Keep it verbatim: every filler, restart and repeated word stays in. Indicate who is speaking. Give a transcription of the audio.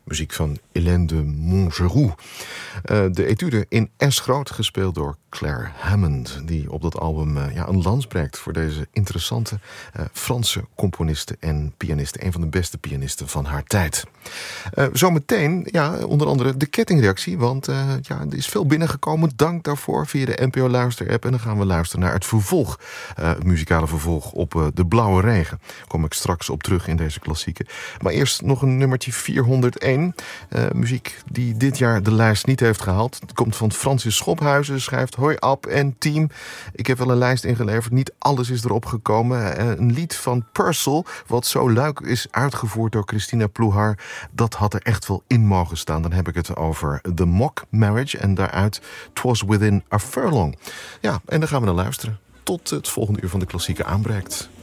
Speaker 1: Muziek van Hélène de Montgeroux. Uh, de etude in S groot, gespeeld door Claire Hammond, die op dat album uh, ja, een lans breekt voor deze interessante uh, Franse componiste en pianiste. Een van de beste pianisten van haar tijd. Uh, zometeen, ja, onder andere de kettingreactie, want uh, ja, er is veel binnengekomen. Dank daarvoor via de N P O Luister-app. En dan gaan we luisteren naar het vervolg, uh, het muzikale vervolg op uh, De Blauwe Regen. Daar kom ik straks op terug in deze klassieken. Maar eerst nog een nummertje vierhonderdéén. Uh, muziek die dit jaar de lijst niet heeft gehaald. Het komt van Francis Schophuizen, schrijft Hoi Ab en team. Ik heb wel een lijst ingeleverd. Niet alles is erop gekomen. Uh, een lied van Purcell, wat zo leuk is uitgevoerd door Christina Plouhar. Dat had er echt wel in mogen staan. Dan heb ik het over The Mock Marriage en daaruit Twas Within a Furlong. Ja, en dan gaan we naar luisteren. Tot het volgende uur van de klassieke aanbreekt.